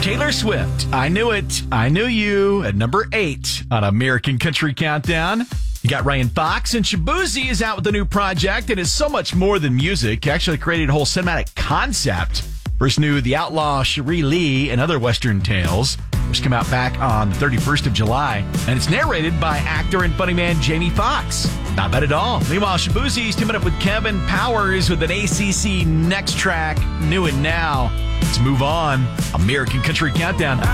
Taylor Swift, I Knew It, I Knew You, at number 8 on American Country Countdown. You got Ryan Fox, and Shaboozey is out with a new project. It is so much more than music. He actually created a whole cinematic concept. First new The Outlaw Cherie Lee and Other Western Tales, which came out back on the 31st of July. And it's narrated by actor and funny man Jamie Foxx. Not bad at all. Meanwhile, Shaboozey's teaming up with Kevin Powers with an ACC next track, New and Now. Let's move on. American Country Countdown.